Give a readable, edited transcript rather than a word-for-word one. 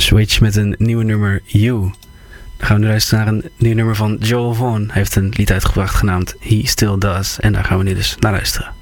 Switch met een nieuwe nummer, You. Dan gaan we nu luisteren naar een nieuw nummer van Joel Vaughn. Hij heeft een lied uitgebracht genaamd He Still Does. En daar gaan we nu dus naar luisteren.